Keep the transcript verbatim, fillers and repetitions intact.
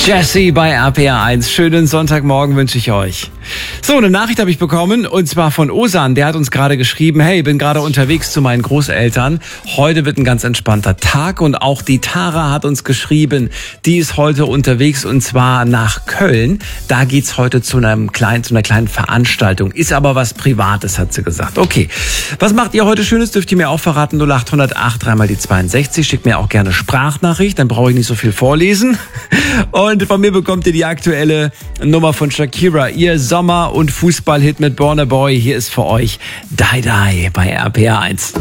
Jesse bei R P R eins. Schönen Sonntagmorgen wünsche ich euch. So, eine Nachricht habe ich bekommen und zwar von Osan. Der hat uns gerade geschrieben, hey, bin gerade unterwegs zu meinen Großeltern. Heute wird ein ganz entspannter Tag und auch die Tara hat uns geschrieben, die ist heute unterwegs und zwar nach Köln. Da geht's heute zu einem kleinen, zu einer kleinen Veranstaltung. Ist aber was Privates, hat sie gesagt. Okay, was macht ihr heute Schönes? Dürft ihr mir auch verraten. null acht null acht, dreimal die zweiundsechzig. Schickt mir auch gerne Sprachnachricht, dann brauche ich nicht so viel vorlesen. Und von mir bekommt ihr die aktuelle Nummer von Shakira. Ihr Sommer- und Fußballhit mit Burna Boy. Hier ist für euch Die Die bei R P R eins.